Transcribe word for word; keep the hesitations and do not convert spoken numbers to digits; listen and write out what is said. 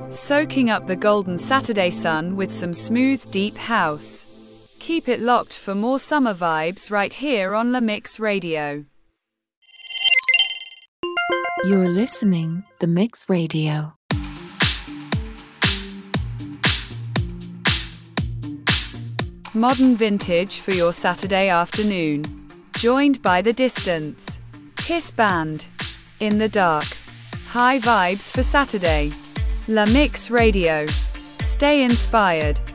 soaking up the golden Saturday sun with some smooth, deep house. Keep it locked for more summer vibes right here on La Mix Radio. You're listening to Mix Radio. Modern vintage for your Saturday afternoon. Joined by The Distance. Kiss Band. In the Dark. High vibes for Saturday. La Mix Radio. Stay inspired.